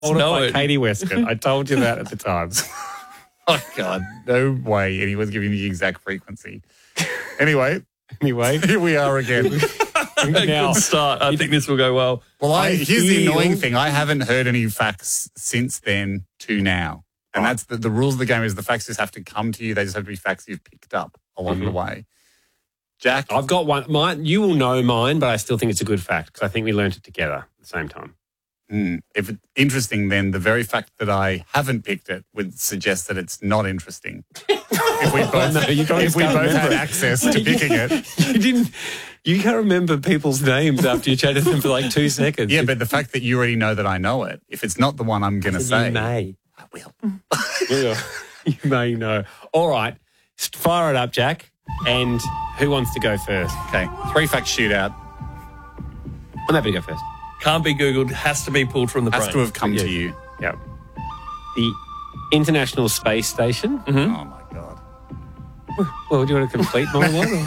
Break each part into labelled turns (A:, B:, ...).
A: know
B: by
A: it.
B: Katie Westcott. I told you that at the time.
C: Oh, God, no way anyone's giving the exact frequency. Anyway, here we are again.
B: Now,
A: Good start. I think this will go well.
C: Well, here's the annoying thing. I haven't heard any facts since then to now. And that's the rules of the game is the facts just have to come to you. They just have to be facts you've picked up along the way. Jack?
B: I've got one. Mine, you will know mine, but I still think it's a good fact because I think we learnt it together at the same time.
C: If it's interesting, then the very fact that I haven't picked it would suggest that it's not interesting. If we both had access to picking it.
B: You can't remember people's names after you chatted to them for like 2 seconds.
C: Yeah, but the fact that you already know that I know it, if it's not the one I'm going to say.
B: You may.
C: I will.
B: You may know. All right. Fire it up, Jack. And who wants to go first?
C: Okay. 3-fact shootout.
B: I'm happy to go first.
A: Can't be Googled. Has to be pulled from the brain.
C: Has to have come to you.
B: Yep. The International Space Station.
C: Mm-hmm. Oh, my God.
B: Well, do you want to complete my one?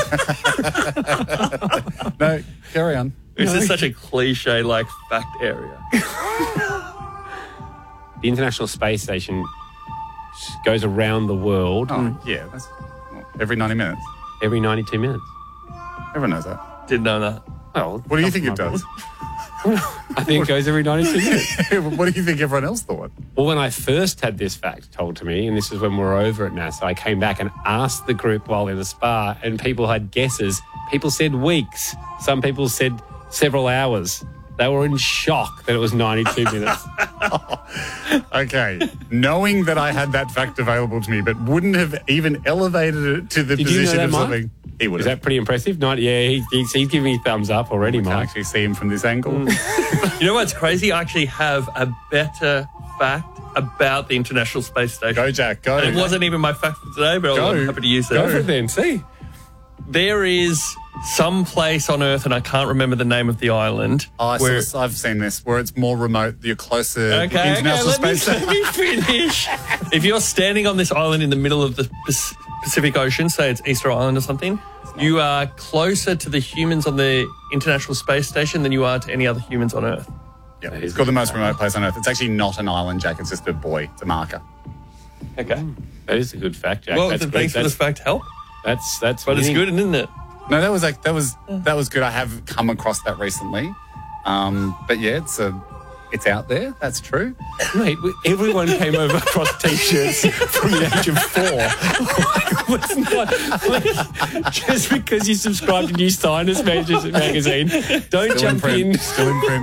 C: No, carry on.
A: This is such a cliche, fact area.
B: The International Space Station goes around the world.
C: Oh, yeah. That's every 90 minutes.
B: Every 92 minutes.
C: Everyone knows that.
A: Didn't know that.
B: Oh,
C: what do you think it does?
B: I think it goes every 92 minutes.
C: What do you think everyone else thought?
B: Well, when I first had this fact told to me, and this is when we were over at NASA, I came back and asked the group while in the spa, and people had guesses. People said weeks. Some people said several hours. They were in shock that it was 92 minutes.
C: Okay. Knowing that I had that fact available to me, but wouldn't have even elevated it to the position of something. He would.
B: Is that pretty impressive? He's giving me thumbs up already, Mike.
C: I can actually see him from this angle.
A: You know what's crazy? I actually have a better fact about the International Space Station.
C: Go, Jack, go.
A: And it wasn't even my fact for today, but I'm happy to use it.
B: Go for it then, see.
A: There is some place on Earth, and I can't remember the name of the island.
C: I've seen this, where it's more remote. You're closer to the International Space Station.
A: Let me finish. If you're standing on this island in the middle of the Pacific Ocean, say it's Easter Island or something, you are closer to the humans on the International Space Station than you are to any other humans on Earth.
C: Yeah, it's got the most remote place on Earth. It's actually not an island, Jack. It's just a buoy. It's a marker.
A: Okay.
B: That is a good fact, Jack.
A: Well, thanks for the fact help.
B: That's
A: but it's good, isn't it?
C: No, that was good. I have come across that recently. But yeah, it's out there. That's true.
B: Mate, everyone came over across T-shirts from the age of 4. It's not, just because you subscribe to New Scientist magazine, don't jump in.
C: Still in print.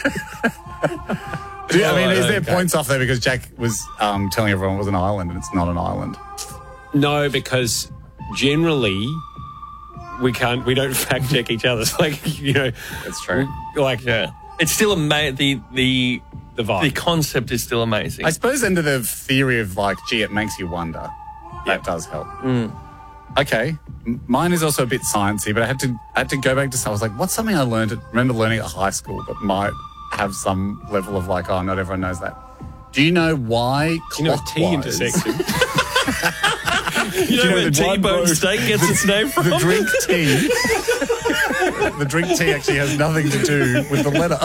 C: Is there points off there because Jack was telling everyone it was an island and it's not an island?
B: No, because generally we don't fact check each other. It's
C: that's true.
A: It's still the vibe. The concept is still amazing.
C: I suppose under the theory of it makes you wonder. That does help. Okay, mine is also a bit sciencey, but I had to go back to. I was like, what's something I remember learning at high school that might have some level of not everyone knows that. Do you know why clockwise?
B: T intersection.
A: You know where T-bone steak gets its name from?
C: The drink tea. The drink tea actually has nothing to do with the letter.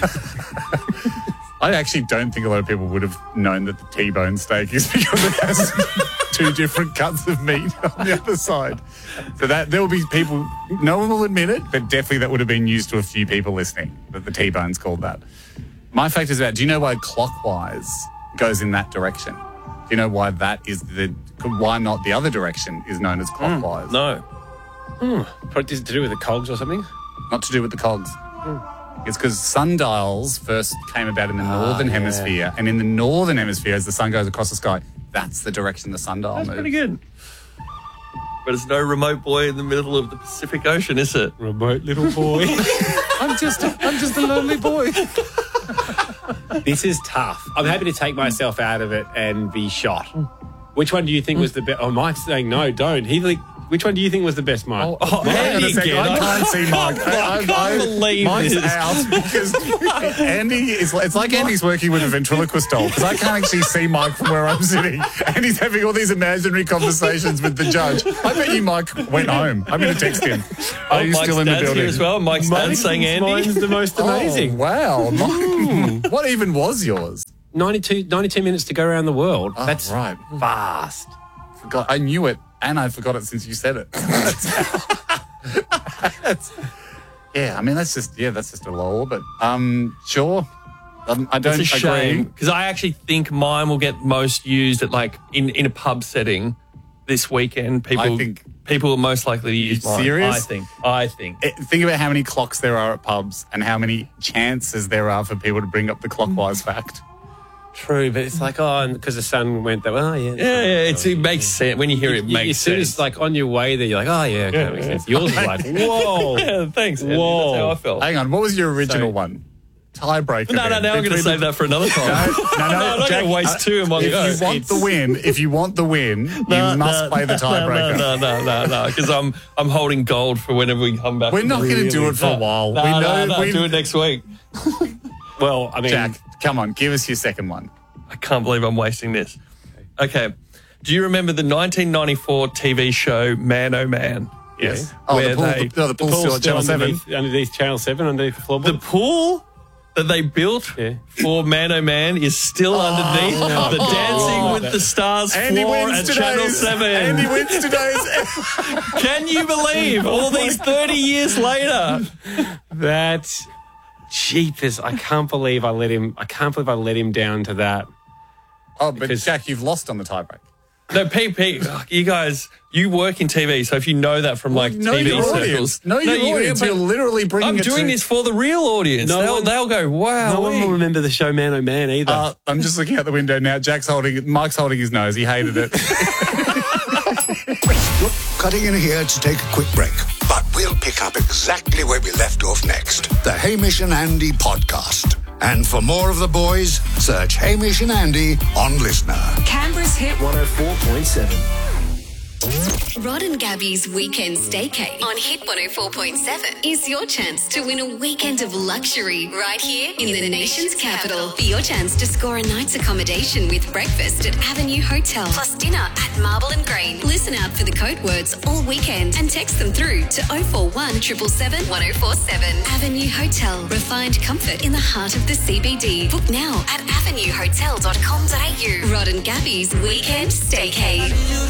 C: I actually don't think a lot of people would have known that the T-bone steak is because it has 2 different cuts of meat on the other side. So that there will be people, no one will admit it, but definitely that would have been used to a few people listening, that the T-bone's called that. My fact is do you know why clockwise goes in that direction? Do you know why why not the other direction is known as clockwise?
A: No.
B: Probably to do with the cogs or something?
C: Not to do with the cogs. It's because sundials first came about in the northern hemisphere, and in the northern hemisphere, as the sun goes across the sky, that's the direction the sundial moves.
A: That's pretty good. But it's no remote boy in the middle of the Pacific Ocean, is it?
B: Remote little boy.
C: I'm just a lonely boy.
B: This is tough. I'm happy to take myself out of it and be shot. Which one do you think was the best? Oh, Mike's saying no, don't. He Which one do you think was the best, Mike?
A: Andy again.
C: I can't see Mike.
A: I can't believe
C: Mike's
A: this.
C: out because Andy is. It's like Andy's working with a ventriloquist doll because I can't actually see Mike from where I'm sitting, and he's having all these imaginary conversations with the judge. I bet you Mike went home. I'm going to text him. Are you
A: Mike's
C: still in the
A: dad's
C: building?
A: here as well. Mike's dad saying Andy.
B: Mine's the most amazing.
C: Oh, wow. Mike, what even was yours?
B: 92 minutes to go around the world.
C: Oh,
B: That's
C: right.
B: fast.
C: Forgot. I knew it, and I forgot it since you said it. Yeah, I mean that's just a lol, but sure. I don't
A: It's a shame
C: agree.
A: because I actually think mine will get most used at like in a pub setting this weekend. People are most likely to use mine.
C: serious?
A: I think.
C: Think about how many clocks there are at pubs and how many chances there are for people to bring up the clockwise fact.
B: True, but it's like, because the sun went that way. Oh, yeah.
A: Yeah, it makes sense. When you hear it, makes
B: as soon
A: sense.
B: as like on your way there, you're like, oh, yeah, okay, that makes sense. Yours is like, whoa.
A: Yeah, thanks, Andy.
B: Whoa.
A: That's how I felt.
C: Hang on, what was your original
B: So-
C: one? Tiebreaker.
A: No,
C: then.
A: now I'm going to save that for another time.
C: No,
A: I'm not
C: Jack,
A: going to waste two in one go.
C: If you want the win, you must play the tiebreaker.
A: No, because I'm holding gold for whenever we come back.
C: We're not going to do it for a while.
A: No, do it next week.
B: Well, I mean,
C: Jack, come on, give us your second one.
A: I can't believe I'm wasting this. Okay. Do you remember the 1994 TV show Man Oh Man?
C: Yes.
A: Where
C: the pool's still at Channel 7.
B: Underneath Channel 7, underneath the floorboard.
A: The pool that they built for Man Oh Man is still underneath the Dancing with the Stars floor at Channel 7.
C: Andy wins today's.
A: Can you believe all these 30 years later?
B: That jeepers! I can't believe I let him down to that.
C: Oh, but
B: Because-
C: Jack, you've lost on the tiebreak.
A: No, Pete, you guys, you work in TV, so if you know that from like
C: Know
A: TV
C: your
A: circles.
C: audience. Know your audience.
A: but
C: You're literally bringing
A: I'm
C: it
A: doing
C: to...
A: this for the real audience. They'll go, wow.
B: No one will remember the show Man Oh Man either.
C: I'm just looking out the window now. Mike's holding his nose. He hated it.
D: Cutting in here to take a quick break, but we'll pick up exactly where we left off next. The Hamish and Andy podcast. And for more of the boys, search Hamish and Andy on Listener.
E: Canberra's Hit
F: 104.7.
E: Rod and Gabby's Weekend Staycay on Hit 104.7 is your chance to win a weekend of luxury right here in the nation's capital. For your chance to score a night's accommodation with breakfast at Avenue Hotel plus dinner at Marble and Green. Listen out for the code words all weekend and text them through to 041 777 1047. Avenue Hotel. Refined comfort in the heart of the CBD. Book now at avenuehotel.com.au. Rod and Gabby's Weekend Staycay.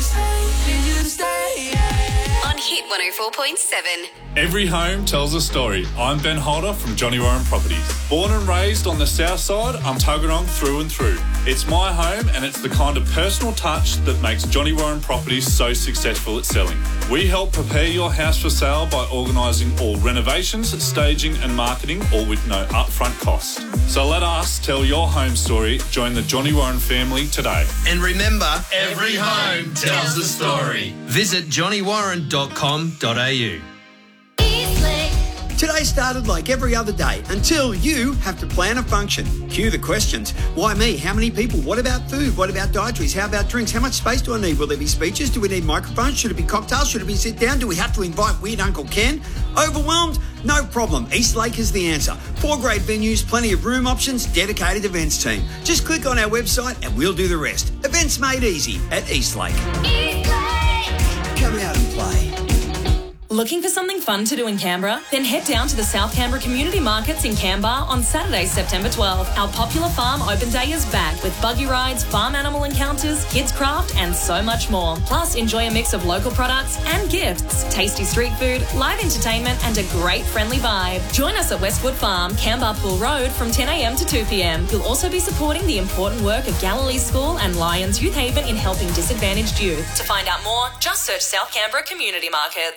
E: On Hit 104.7.
G: Every home tells a story. I'm Ben Holder from Johnny Warren Properties. Born and raised on the south side, I'm Tuggeranong through and through. It's my home and it's the kind of personal touch that makes Johnny Warren Properties so successful at selling. We help prepare your house for sale by organising all renovations, staging and marketing, all with no upfront cost. So let us tell your home story. Join the Johnny Warren family today.
F: And remember, every home tells a story. Visit johnnywarren.com.au.
H: Today started like every other day until you have to plan a function. Cue the questions. Why me? How many people? What about food? What about dietaries? How about drinks? How much space do I need? Will there be speeches? Do we need microphones? Should it be cocktails? Should it be sit down? Do we have to invite Weird Uncle Ken? Overwhelmed? No problem. East Lake is the answer. 4 great venues, plenty of room options, dedicated events team. Just click on our website and we'll do the rest. Events made easy at East Lake. Come out and play.
I: Looking for something fun to do in Canberra? Then head down to the South Canberra Community Markets in Canberra on Saturday, September 12th. Our popular farm open day is back with buggy rides, farm animal encounters, kids craft and so much more. Plus, enjoy a mix of local products and gifts, tasty street food, live entertainment and a great friendly vibe. Join us at Westwood Farm, Canberra Pool Road from 10 a.m. to 2 p.m. You'll also be supporting the important work of Galilee School and Lions Youth Haven in helping disadvantaged youth. To find out more, just search South Canberra Community Markets.
F: Get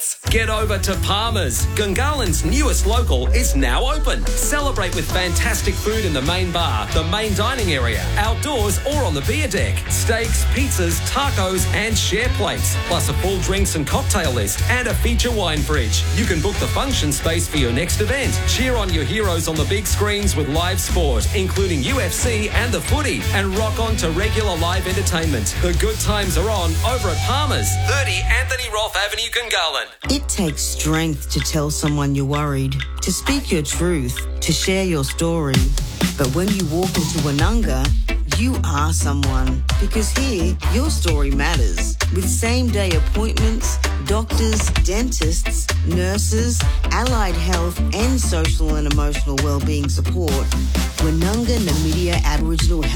J: Head over to Palmer's. Gungahlin's newest local is now open. Celebrate with fantastic food in the main bar, the main dining area, outdoors or on the beer deck. Steaks, pizzas, tacos and share plates. Plus a full drinks and cocktail list and a feature wine fridge. You can book the function space for your next event. Cheer on your heroes on the big screens with live sport, including UFC and the footy, and rock on to regular live entertainment. The good times are on over at Palmer's, 30 Anthony Roth Avenue, Gungahlin.
K: It takes strength to tell someone you're worried, to speak your truth, to share your story. But when you walk into Woononga, you are someone, because here, your story matters. With same-day appointments, doctors, dentists, nurses, allied health and social and emotional wellbeing support, Woononga Namibia Aboriginal Health